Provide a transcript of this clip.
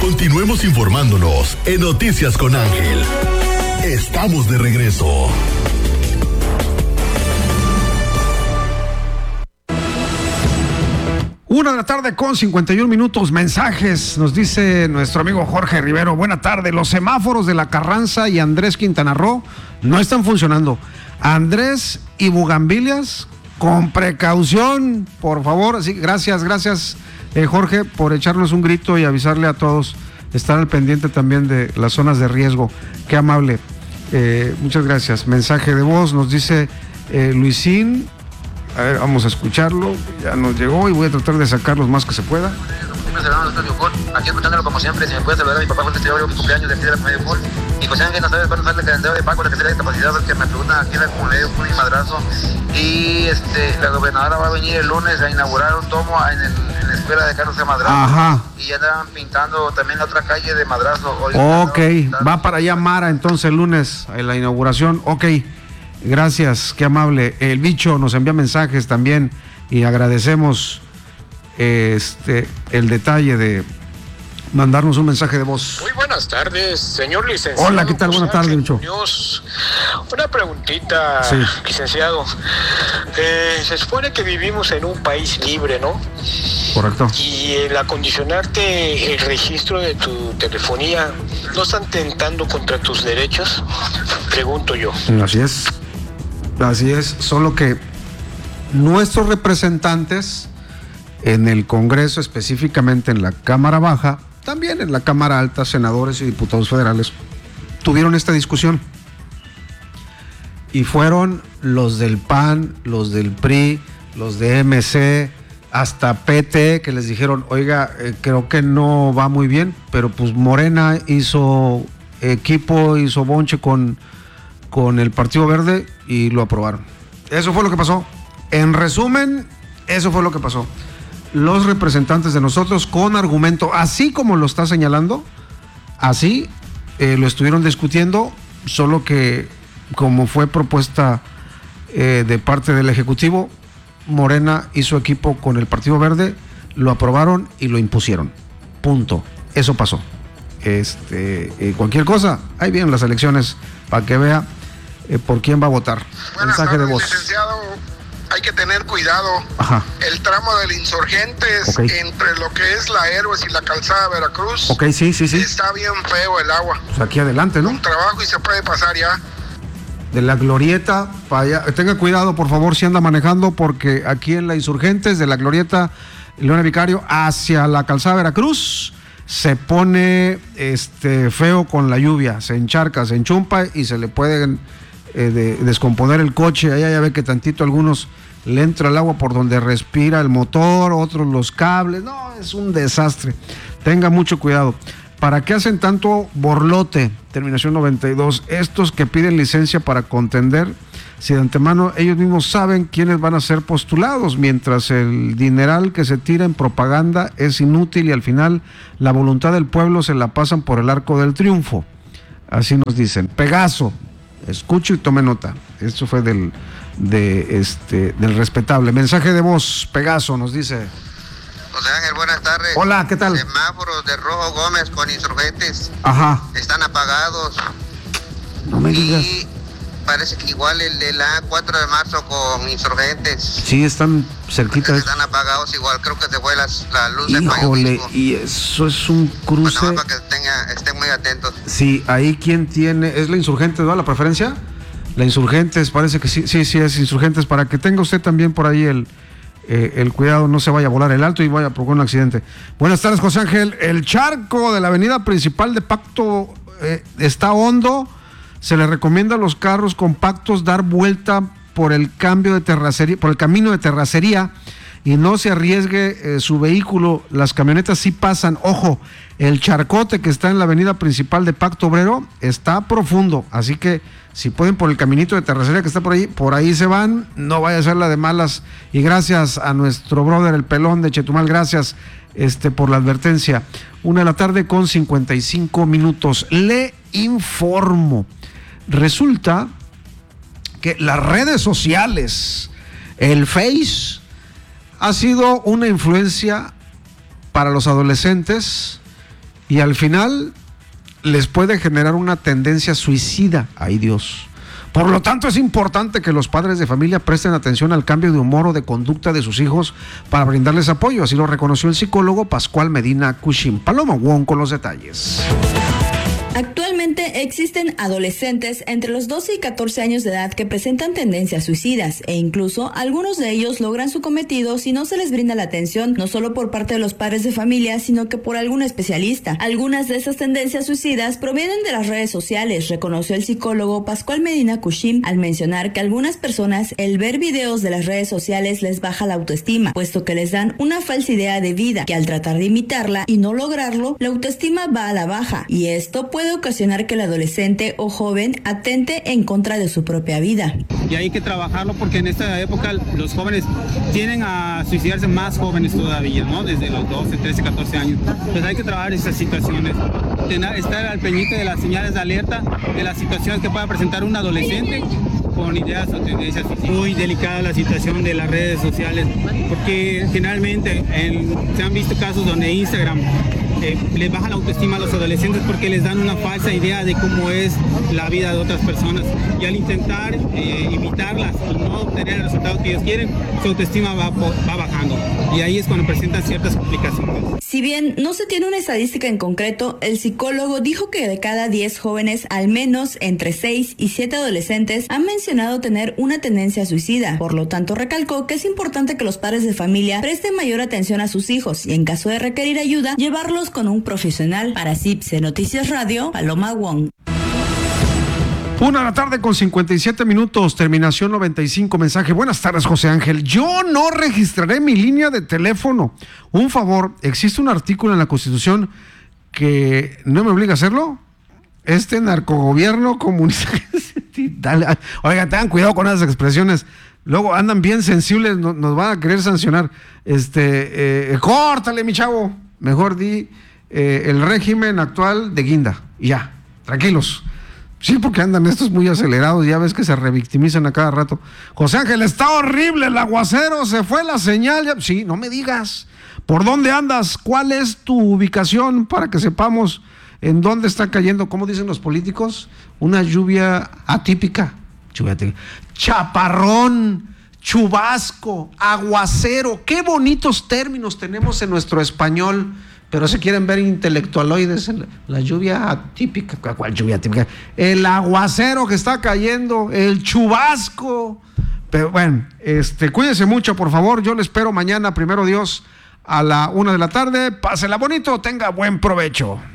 Continuemos informándonos en Noticias con Ángel. Estamos de regreso. Una de la tarde con 51 minutos. Mensajes, nos dice nuestro amigo Jorge Rivero. Buena tarde. Los semáforos de La Carranza y Andrés Quintana Roo no están funcionando. Andrés y Bugambilias, con precaución, por favor. Sí, gracias, Jorge, por echarnos un grito y avisarle a todos. Estar al pendiente también de las zonas de riesgo. Qué amable. Muchas gracias. Mensaje de voz, nos dice Luisín. A ver, vamos a escucharlo. Ya nos llegó y voy a tratar de sacar los más que se pueda. Aquí escuchándolo como siempre. Si me puede saludar a mi papá, porque estoy mi cumpleaños de aquí de la comunidad de Fútbol. Y José Ángel no sabe cuándo sale el calendario de Paco, la que será discapacidad, que me preguntan aquí en la comunidad de Fútbol y Madrazo. Y la gobernadora va a venir el lunes a inaugurar un tomo en la escuela de Carlos de Madrazo. Ajá. Y ya andaban pintando también la otra calle de Madrazo. Ok, va para allá Mara entonces el lunes en la inauguración. Ok. Gracias, qué amable. El bicho nos envía mensajes también y agradecemos el detalle de mandarnos un mensaje de voz. Muy buenas tardes, señor licenciado. Hola, ¿qué tal? Buenas tardes, bicho. Una preguntita, sí. Licenciado. Se supone que vivimos en un país libre, ¿no? Correcto. Y el acondicionarte el registro de tu telefonía, ¿no están tentando contra tus derechos? Pregunto yo. Así es, solo que nuestros representantes en el Congreso, específicamente en la Cámara Baja, también en la Cámara Alta, senadores y diputados federales, tuvieron esta discusión. Y fueron los del PAN, los del PRI, los de MC, hasta PT, que les dijeron, oiga, creo que no va muy bien, pero pues Morena hizo equipo, hizo bonche con el Partido Verde y lo aprobaron. Eso fue lo que pasó. En resumen, eso fue lo que pasó. Los representantes de nosotros, con argumento, así como lo está señalando, así lo estuvieron discutiendo, solo que como fue propuesta de parte del Ejecutivo, Morena hizo equipo con el Partido Verde, lo aprobaron y lo impusieron. Punto. Eso pasó. Cualquier cosa, ahí vienen las elecciones para que vea por quién va a votar. Buenas Mensaje tardes, de voz. Licenciado, hay que tener cuidado. Ajá. El tramo del Insurgentes, entre lo que es la Héroes y la calzada Veracruz. Ok, sí. Está bien feo el agua. Pues aquí adelante, ¿no? Un trabajo y se puede pasar ya. De la Glorieta para allá. Tenga cuidado, por favor, si anda manejando, porque aquí en la Insurgentes, de la Glorieta Leona Vicario hacia la calzada Veracruz, se pone feo con la lluvia, se encharca, se enchumpa y se le pueden descomponer el coche. Allá ya ve que tantito algunos le entra el agua por donde respira el motor, otros los cables. No, es un desastre. Tenga mucho cuidado. ¿Para qué hacen tanto borlote? Terminación 92. Estos que piden licencia para contender, si de antemano ellos mismos saben quiénes van a ser postulados, mientras el dineral que se tira en propaganda es inútil y al final la voluntad del pueblo se la pasan por el arco del triunfo. Así nos dicen. Pegaso, escucho y tome nota. Esto fue del respetable. Mensaje de voz, Pegaso, nos dice. José Ángel, buenas tardes. Hola, ¿qué tal? Semáforos de Rojo Gómez con Insurgentes. Ajá. Están apagados. No me digas. Y parece que igual el de la 4 de marzo con Insurgentes. Sí, están cerquita. Están apagados igual, creo que se fue la luz de Híjole, y eso es un cruce. Bueno, para que estén muy atentos. Sí, ahí quien tiene, es la Insurgentes, ¿no? La preferencia. La Insurgentes, parece que sí es Insurgentes, para que tenga usted también por ahí el cuidado, no se vaya a volar el alto y vaya a provocar un accidente. Buenas tardes, José Ángel. El charco de la avenida principal de Pacto está hondo. Se le recomienda a los carros compactos dar vuelta por el camino de terracería y no se arriesgue su vehículo. Las camionetas sí pasan. Ojo, el charcote que está en la avenida principal de Pacto Obrero está profundo, así que si pueden por el caminito de terracería que está por ahí se van, no vaya a ser la de malas. Y gracias a nuestro brother el Pelón de Chetumal, gracias por la advertencia. 1:55 p.m. Le informo. Resulta que las redes sociales, el Face, ha sido una influencia para los adolescentes y al final les puede generar una tendencia suicida. ¡Ay, Dios! Por lo tanto, es importante que los padres de familia presten atención al cambio de humor o de conducta de sus hijos para brindarles apoyo. Así lo reconoció el psicólogo Pascual Medina Cushing. Paloma Wong con los detalles. Actualmente existen adolescentes entre los 12 y 14 años de edad que presentan tendencias suicidas e incluso algunos de ellos logran su cometido si no se les brinda la atención, no solo por parte de los padres de familia, sino que por algún especialista. Algunas de esas tendencias suicidas provienen de las redes sociales, reconoció el psicólogo Pascual Medina Cushing al mencionar que a algunas personas el ver videos de las redes sociales les baja la autoestima, puesto que les dan una falsa idea de vida, que al tratar de imitarla y no lograrlo, la autoestima va a la baja, y esto puede ocasionar que el adolescente o joven atente en contra de su propia vida. Y hay que trabajarlo porque en esta época los jóvenes tienden a suicidarse, más jóvenes todavía, ¿no? Desde los 12, 13, 14 años. Pues hay que trabajar esas situaciones, estar al pendiente de las señales de alerta, de las situaciones que pueda presentar un adolescente con ideas o tendencias. Muy delicada la situación de las redes sociales, porque generalmente se han visto casos donde Instagram les baja la autoestima a los adolescentes porque les dan una falsa idea de cómo es la vida de otras personas, y al intentar imitarlas y no obtener el resultado que ellos quieren, su autoestima va bajando, y ahí es cuando presentan ciertas complicaciones. Si bien no se tiene una estadística en concreto, el psicólogo dijo que de cada 10 jóvenes, al menos entre 6 y 7 adolescentes han mencionado tener una tendencia suicida. Por lo tanto, recalcó que es importante que los padres de familia presten mayor atención a sus hijos y, en caso de requerir ayuda, llevarlos con un profesional. Para CIPSE Noticias Radio, Paloma Wong. 1:57 p.m, terminación 95, mensaje. Buenas tardes, José Ángel. Yo no registraré mi línea de teléfono. Un favor, existe un artículo en la Constitución que no me obliga a hacerlo. Este narcogobierno comunista. Oiga, tengan cuidado con esas expresiones. Luego andan bien sensibles, nos van a querer sancionar. Córtale, mi chavo. Mejor di el régimen actual de Guinda. Y ya, tranquilos. Sí, porque andan estos muy acelerados, ya ves que se revictimizan a cada rato. José Ángel, está horrible el aguacero, se fue la señal. Ya... Sí, no me digas. ¿Por dónde andas? ¿Cuál es tu ubicación para que sepamos en dónde está cayendo? ¿Cómo dicen los políticos? Una lluvia atípica. Chaparrón, chubasco, aguacero. Qué bonitos términos tenemos en nuestro español. Pero se quieren ver intelectualoides. La lluvia atípica. ¿Cuál lluvia atípica? El aguacero que está cayendo, el chubasco. Pero bueno, cuídense mucho, por favor. Yo le espero mañana, primero Dios, a la 1 de la tarde. Pásela bonito, tenga buen provecho.